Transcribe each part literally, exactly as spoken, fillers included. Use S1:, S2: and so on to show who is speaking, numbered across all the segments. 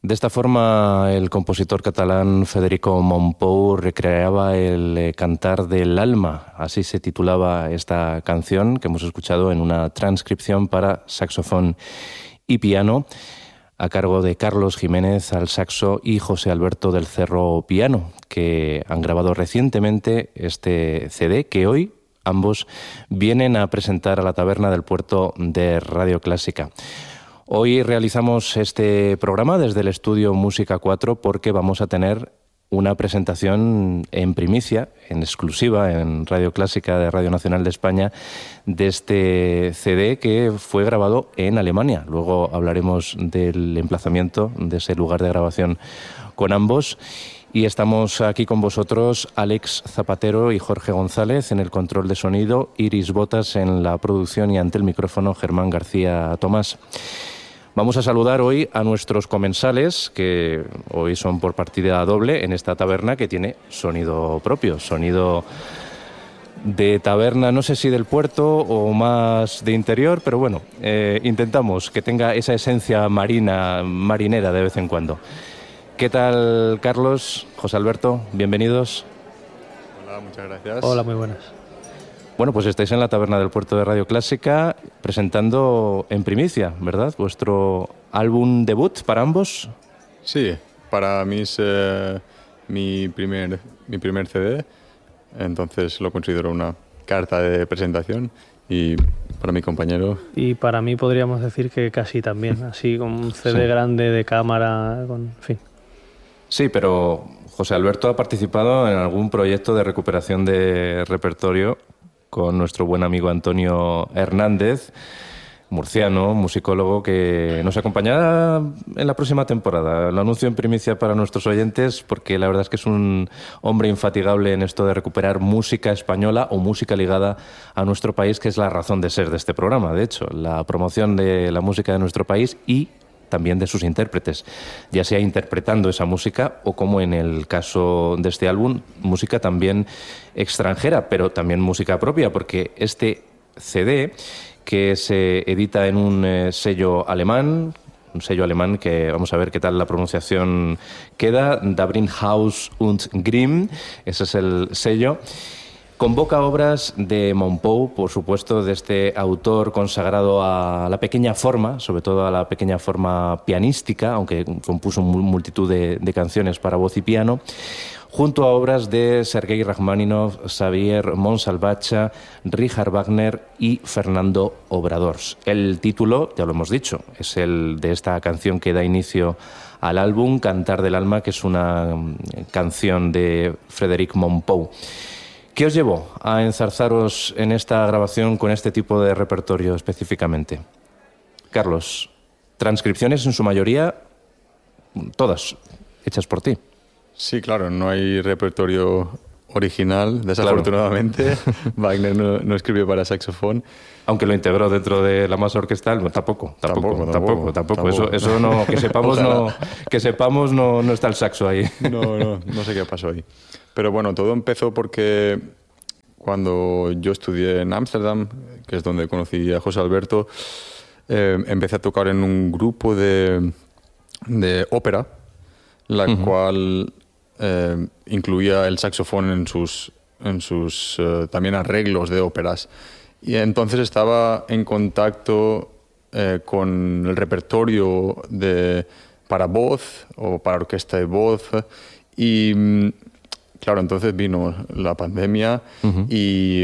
S1: De esta forma, el compositor catalán Federico Mompou recreaba el eh, Cantar del Alma. Así se titulaba esta canción que hemos escuchado en una transcripción para saxofón y piano a cargo de Carlos Jiménez al saxo y José Alberto del Cerro piano, que han grabado recientemente este C D que hoy ambos vienen a presentar a la Taberna del Puerto de Radio Clásica. Hoy realizamos este programa desde el estudio Música cuatro porque vamos a tener una presentación en primicia, en exclusiva, en Radio Clásica de Radio Nacional de España, de este C D que fue grabado en Alemania. Luego hablaremos del emplazamiento de ese lugar de grabación con ambos. Y estamos aquí con vosotros, Alex Zapatero y Jorge González en el control de sonido, Iris Botas en la producción y ante el micrófono Germán García Tomás. Vamos a saludar hoy a nuestros comensales, que hoy son por partida doble en esta taberna que tiene sonido propio, sonido de taberna, no sé si del puerto o más de interior, pero bueno, eh, intentamos que tenga esa esencia marina, marinera de vez en cuando. ¿Qué tal, Carlos, José Alberto? Bienvenidos.
S2: Hola, muchas gracias.
S3: Hola, muy buenas.
S1: Bueno, pues estáis en la Taberna del Puerto de Radio Clásica presentando en primicia, ¿verdad? Vuestro álbum debut para ambos.
S2: Sí, para mí es eh, mi, primer, mi primer C D, entonces lo considero una carta de presentación y para mi compañero...
S3: Y para mí podríamos decir que casi también, así con un C D sí. grande de cámara, con en fin.
S1: Sí, pero José Alberto ha participado en algún proyecto de recuperación de repertorio con nuestro buen amigo Antonio Hernández, murciano, musicólogo, que nos acompañará en la próxima temporada. Lo anuncio en primicia para nuestros oyentes porque la verdad es que es un hombre infatigable en esto de recuperar música española o música ligada a nuestro país, que es la razón de ser de este programa, de hecho, la promoción de la música de nuestro país y también de sus intérpretes, ya sea interpretando esa música o, como en el caso de este álbum, música también extranjera, pero también música propia, porque este C D, que se edita en un eh, sello alemán, un sello alemán que vamos a ver qué tal la pronunciación queda, Dabrinhaus und Grimm, ese es el sello. Convoca obras de Mompou, por supuesto, de este autor consagrado a la pequeña forma, sobre todo a la pequeña forma pianística, aunque compuso multitud de, de canciones para voz y piano, junto a obras de Sergei Rachmaninoff, Xavier Monsalvatcha, Richard Wagner y Fernando Obradors. El título, ya lo hemos dicho, es el de esta canción que da inicio al álbum, Cantar del Alma, que es una canción de Frédéric Mompou. ¿Qué os llevó a enzarzaros en esta grabación con este tipo de repertorio específicamente? Carlos, transcripciones en su mayoría, todas hechas por ti.
S2: Sí, claro, no hay repertorio original, desafortunadamente. Claro. Wagner no, no escribió para saxofón.
S1: Aunque lo integró dentro de la masa orquestal, no, tampoco, tampoco, tampoco, tampoco, tampoco. tampoco. Eso, eso no, que sepamos, no, que sepamos no, no está el saxo ahí.
S2: No, no, no sé qué pasó ahí. Pero bueno, todo empezó porque cuando yo estudié en Ámsterdam, que es donde conocí a José Alberto, eh, empecé a tocar en un grupo de, de ópera, la uh-huh. cual eh, incluía el saxofón en sus, en sus eh, también arreglos de óperas. Y entonces estaba en contacto eh, con el repertorio de, para voz o para orquesta de voz y... Claro, entonces vino la pandemia uh-huh. y,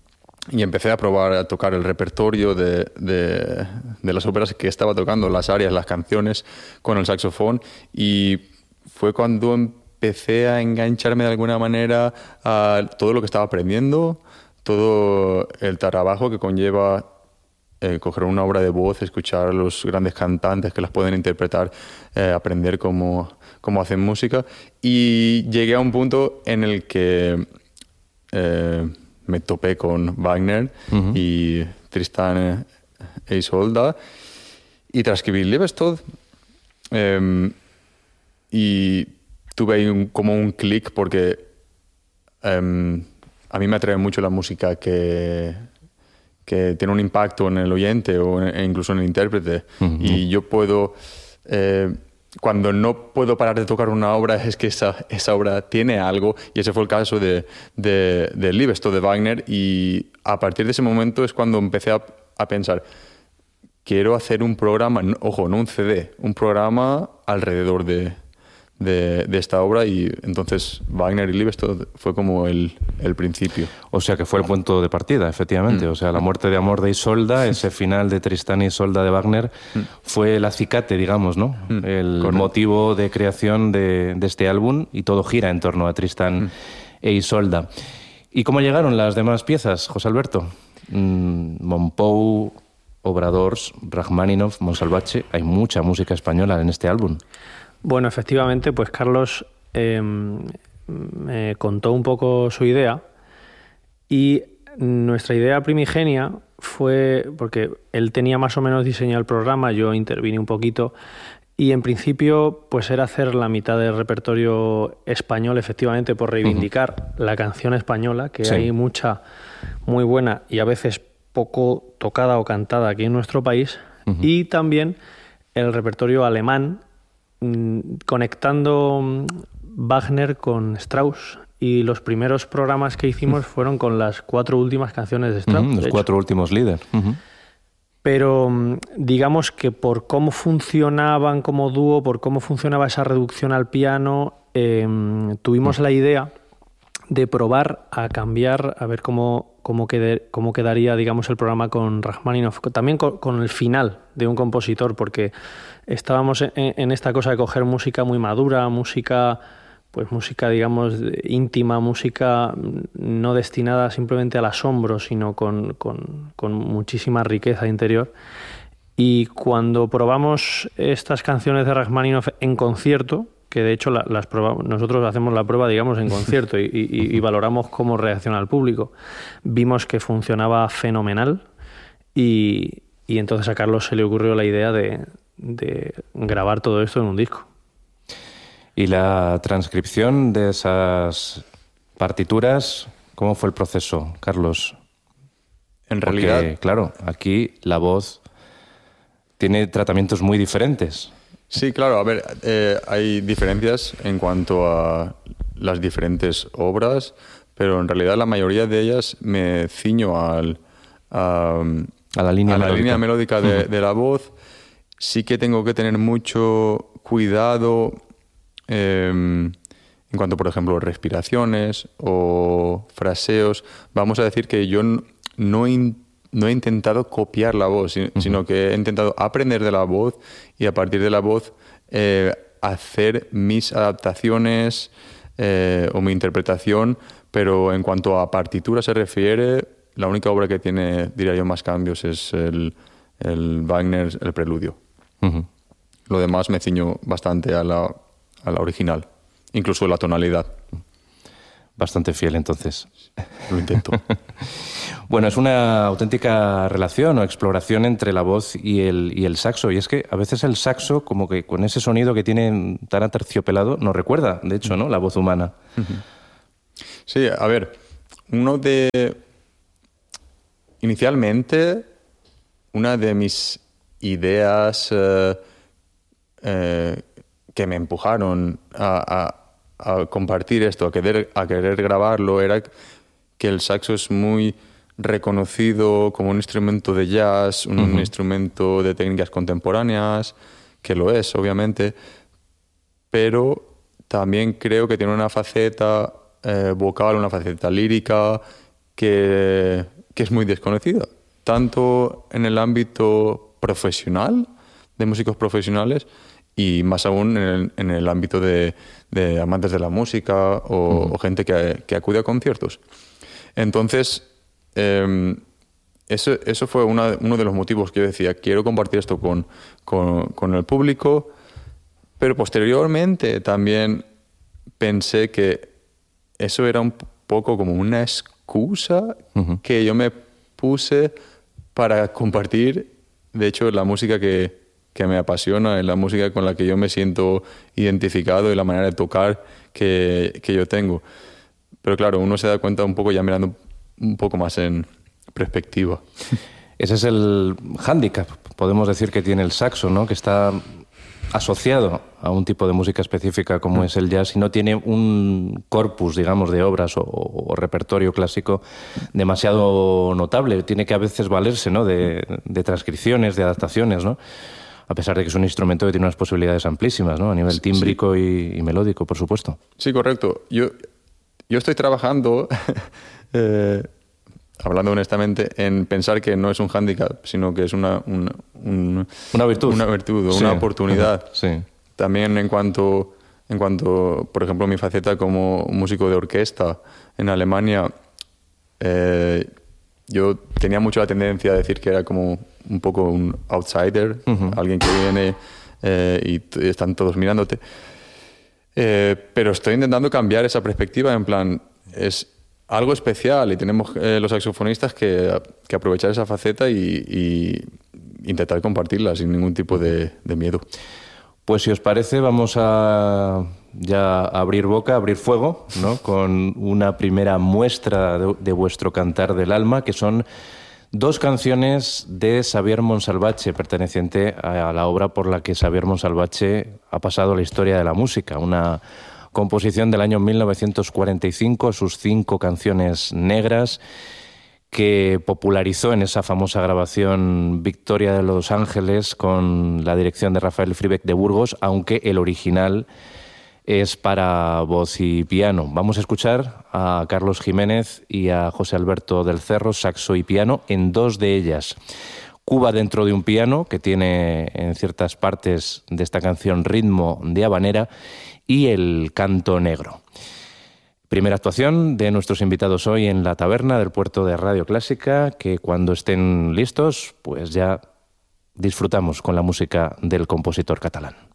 S2: y empecé a probar a tocar el repertorio de, de, de las óperas que estaba tocando, las arias, las canciones, con el saxofón. Y fue cuando empecé a engancharme de alguna manera a todo lo que estaba aprendiendo, todo el trabajo que conlleva eh, coger una obra de voz, escuchar a los grandes cantantes que las pueden interpretar, eh, aprender cómo, cómo hacen música. Y llegué a un punto en el que eh, me topé con Wagner uh-huh. y Tristan e Isolda y transcribí Liebestod. Eh, y tuve ahí un, como un clic porque eh, a mí me atrae mucho la música que, que tiene un impacto en el oyente o en, incluso en el intérprete. Uh-huh. Y yo puedo eh, cuando no puedo parar de tocar una obra es que esa, esa obra tiene algo, y ese fue el caso de, de, de Liebestod de Wagner, y a partir de ese momento es cuando empecé a, a pensar, quiero hacer un programa, no, ojo, no un C D, un programa alrededor de, de, de esta obra, y entonces Wagner y Liebestod fue como el, el principio.
S1: O sea que fue el punto de partida, efectivamente. Mm. O sea, la muerte de amor de Isolda, ese final de Tristán y Isolda de Wagner, mm. fue el acicate, digamos, ¿no? Mm. El Correcto. motivo de creación de, de este álbum, y todo gira en torno a Tristán mm. e Isolda. ¿Y cómo llegaron las demás piezas, José Alberto? Mm, Monpou, Obradors, Rachmaninoff, Monsalvatche. Hay mucha música española en este álbum.
S3: Bueno, efectivamente, pues Carlos eh, me contó un poco su idea, y nuestra idea primigenia fue, porque él tenía más o menos diseñado el programa, yo intervine un poquito, y en principio pues era hacer la mitad del repertorio español, efectivamente, por reivindicar uh-huh. la canción española, que sí. hay mucha muy buena y a veces poco tocada o cantada aquí en nuestro país, uh-huh. y también el repertorio alemán, conectando Wagner con Strauss, y los primeros programas que hicimos fueron con las cuatro últimas canciones de Strauss.
S1: Uh-huh, los
S3: de
S1: cuatro últimos líderes. Uh-huh.
S3: Pero digamos que por cómo funcionaban como dúo, por cómo funcionaba esa reducción al piano, eh, tuvimos uh-huh. la idea de probar a cambiar, a ver cómo, cómo, quede, cómo quedaría, digamos, el programa con Rachmaninoff, también con, con el final de un compositor, porque estábamos en, en esta cosa de coger música muy madura, música, pues música, digamos, íntima, música no destinada simplemente al asombro, sino con, con, con muchísima riqueza interior. Y cuando probamos estas canciones de Rachmaninoff en concierto, que de hecho la, las probamos, nosotros hacemos la prueba, digamos, en concierto y, y, y valoramos cómo reacciona el público, vimos que funcionaba fenomenal, y, y entonces a Carlos se le ocurrió la idea de, de grabar todo esto en un disco.
S1: ¿Y la transcripción de esas partituras, cómo fue el proceso, Carlos?
S2: En realidad,
S1: porque, claro, aquí la voz tiene tratamientos muy diferentes.
S2: Sí, claro. A ver, eh, hay diferencias en cuanto a las diferentes obras, pero en realidad la mayoría de ellas me ciño al, a,
S1: a la línea
S2: a la
S1: melódica,
S2: línea melódica de, de la voz. Sí que tengo que tener mucho cuidado eh, en cuanto, por ejemplo, respiraciones o fraseos. Vamos a decir que yo no in, no he intentado copiar la voz, sino uh-huh. que he intentado aprender de la voz y a partir de la voz eh, hacer mis adaptaciones eh, o mi interpretación, pero en cuanto a partitura se refiere, la única obra que tiene, diría yo, más cambios es el, el Wagner, el Preludio. Uh-huh. Lo demás me ciño bastante a la, a la original, incluso la tonalidad.
S1: Bastante fiel, entonces.
S2: Lo intento.
S1: Bueno, es una auténtica relación o exploración entre la voz y el, y el saxo. Y es que a veces el saxo, como que con ese sonido que tiene tan aterciopelado, nos recuerda, de hecho, ¿no?, la voz humana.
S2: Sí, a ver, uno de... Inicialmente, una de mis ideas eh, eh, que me empujaron a... a a compartir esto, a querer, a querer grabarlo, era que el saxo es muy reconocido como un instrumento de jazz, un, uh-huh. un instrumento de técnicas contemporáneas, que lo es, obviamente, pero también creo que tiene una faceta eh, vocal, una faceta lírica que, que es muy desconocida, tanto en el ámbito profesional, de músicos profesionales, y más aún en el, en el ámbito de, de amantes de la música o, uh-huh. o gente que, que acude a conciertos. Entonces, eh, eso, eso fue una, uno de los motivos que yo decía, quiero compartir esto con, con, con el público, pero posteriormente también pensé que eso era un poco como una excusa uh-huh. que yo me puse para compartir, de hecho, la música que que me apasiona, es la música con la que yo me siento identificado y la manera de tocar que, que yo tengo. Pero claro, uno se da cuenta un poco ya mirando un poco más en perspectiva.
S1: Ese es el hándicap, podemos decir, que tiene el saxo, ¿no?, que está asociado a un tipo de música específica como es el jazz y no tiene un corpus, digamos, de obras o, o repertorio clásico demasiado notable. Tiene que a veces valerse, ¿no?, de, de transcripciones, de adaptaciones, ¿no?, a pesar de que es un instrumento que tiene unas posibilidades amplísimas, ¿no?, a nivel tímbrico sí. y, y melódico, por supuesto.
S2: Sí, correcto. Yo, yo estoy trabajando, eh, hablando honestamente, en pensar que no es un hándicap, sino que es una, una, un,
S1: una virtud,
S2: una virtud o
S1: sí.
S2: una oportunidad.
S1: Sí.
S2: También en cuanto, en cuanto, por ejemplo, mi faceta como músico de orquesta en Alemania, eh, yo tenía mucho la tendencia a decir que era como un poco un outsider, uh-huh. alguien que viene eh, y, t- y están todos mirándote. Eh, pero estoy intentando cambiar esa perspectiva, en plan, es algo especial y tenemos eh, los saxofonistas que, que aprovechar esa faceta y, y intentar compartirla sin ningún tipo de, de miedo.
S1: Pues si os parece, vamos a ya abrir boca, abrir fuego, ¿no?, con una primera muestra de, de vuestro cantar del alma, que son dos canciones de Xavier Monsalvatxe, perteneciente a la obra por la que Xavier Monsalvatxe ha pasado a la historia de la música, una composición del año mil novecientos cuarenta y cinco, sus cinco canciones negras, que popularizó en esa famosa grabación Victoria de Los Ángeles con la dirección de Rafael Fribeck de Burgos, aunque el original es para voz y piano. Vamos a escuchar a Carlos Jiménez y a José Alberto del Cerro, saxo y piano, en dos de ellas. Cuba dentro de un piano, que tiene en ciertas partes de esta canción ritmo de habanera, y el canto negro. Primera actuación de nuestros invitados hoy en la taberna del puerto de Radio Clásica, que cuando estén listos, pues ya disfrutamos con la música del compositor catalán.